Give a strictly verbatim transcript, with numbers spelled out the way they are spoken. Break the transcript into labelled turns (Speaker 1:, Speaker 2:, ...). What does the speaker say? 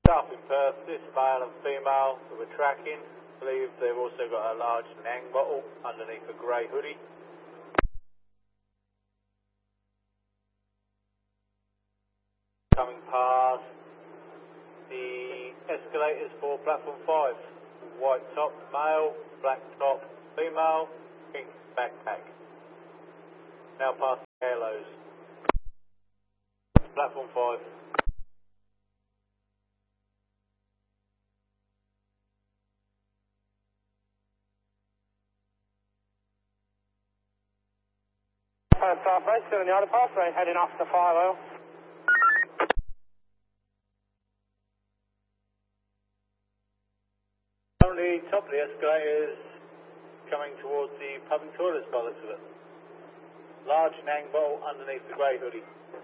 Speaker 1: Staff in Perth, this male and female that we're tracking. I believe they've also got a large Nang bottle underneath a grey hoodie. Coming past the escalators for platform five. White top male, black top female, pink backpack. Now past the halos. Platform five.
Speaker 2: First halfway, still in the other pathway, heading up to Firewell.
Speaker 1: Currently top of the escalators, coming towards the public toilets by the looks of it. Large Nang bottle underneath the grey hoodie.